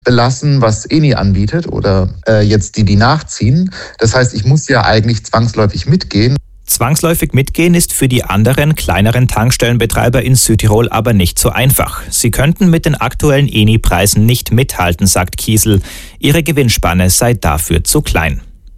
belassen, was Eni anbietet oder jetzt die nachziehen. Das heißt, ich muss ja eigentlich zwangsläufig mitgehen. Zwangsläufig mitgehen ist für die anderen, kleineren Tankstellenbetreiber in Südtirol aber nicht so einfach. Sie könnten mit den aktuellen Eni-Preisen nicht mithalten, sagt Kiesel. Ihre Gewinnspanne sei dafür zu klein.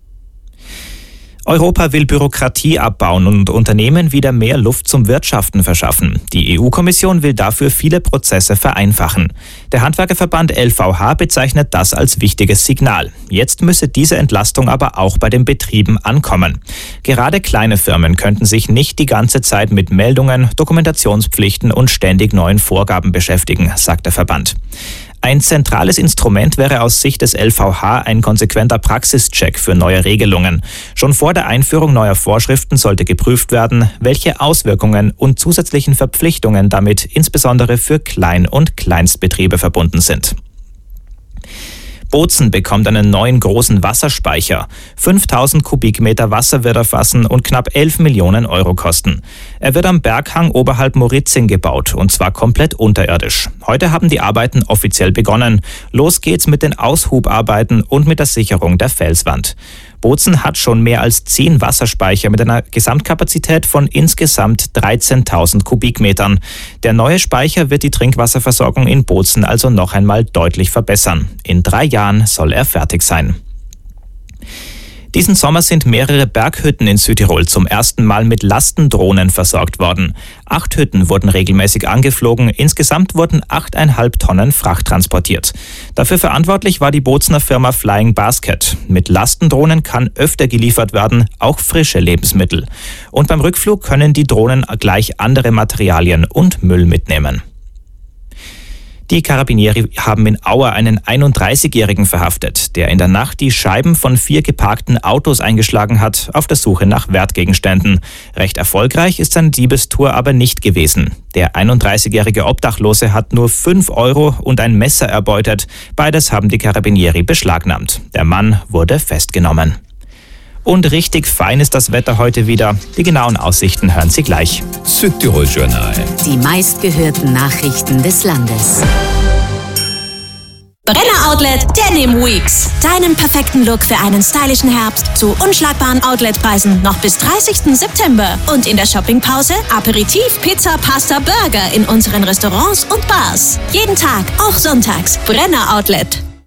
Europa will Bürokratie abbauen und Unternehmen wieder mehr Luft zum Wirtschaften verschaffen. Die EU-Kommission will dafür viele Prozesse vereinfachen. Der Handwerkerverband LVH bezeichnet das als wichtiges Signal. Jetzt müsse diese Entlastung aber auch bei den Betrieben ankommen. Gerade kleine Firmen könnten sich nicht die ganze Zeit mit Meldungen, Dokumentationspflichten und ständig neuen Vorgaben beschäftigen, sagt der Verband. Ein zentrales Instrument wäre aus Sicht des LVH ein konsequenter Praxischeck für neue Regelungen. Schon vor der Einführung neuer Vorschriften sollte geprüft werden, welche Auswirkungen und zusätzlichen Verpflichtungen damit insbesondere für Klein- und Kleinstbetriebe verbunden sind. Bozen bekommt einen neuen großen Wasserspeicher. 5000 Kubikmeter Wasser wird er fassen und knapp 11 Millionen Euro kosten. Er wird am Berghang oberhalb Moritzing gebaut und zwar komplett unterirdisch. Heute haben die Arbeiten offiziell begonnen. Los geht's mit den Aushubarbeiten und mit der Sicherung der Felswand. Bozen hat schon mehr als 10 Wasserspeicher mit einer Gesamtkapazität von insgesamt 13.000 Kubikmetern. Der neue Speicher wird die Trinkwasserversorgung in Bozen also noch einmal deutlich verbessern. In 3 Jahren soll er fertig sein. Diesen Sommer sind mehrere Berghütten in Südtirol zum ersten Mal mit Lastendrohnen versorgt worden. 8 Hütten wurden regelmäßig angeflogen. Insgesamt wurden 8,5 Tonnen Fracht transportiert. Dafür verantwortlich war die Bozener Firma Flying Basket. Mit Lastendrohnen kann öfter geliefert werden, auch frische Lebensmittel. Und beim Rückflug können die Drohnen gleich andere Materialien und Müll mitnehmen. Die Carabinieri haben in Auer einen 31-Jährigen verhaftet, der in der Nacht die Scheiben von 4 geparkten Autos eingeschlagen hat, auf der Suche nach Wertgegenständen. Recht erfolgreich ist seine Diebestour aber nicht gewesen. Der 31-jährige Obdachlose hat nur 5 Euro und ein Messer erbeutet. Beides haben die Carabinieri beschlagnahmt. Der Mann wurde festgenommen. Und richtig fein ist das Wetter heute wieder. Die genauen Aussichten hören Sie gleich. Südtirol Journal. Die meistgehörten Nachrichten des Landes. Brenner Outlet Denim Weeks. Deinen perfekten Look für einen stylischen Herbst zu unschlagbaren Outletpreisen noch bis 30. September. Und in der Shoppingpause Aperitif, Pizza, Pasta, Burger in unseren Restaurants und Bars. Jeden Tag, auch sonntags. Brenner Outlet.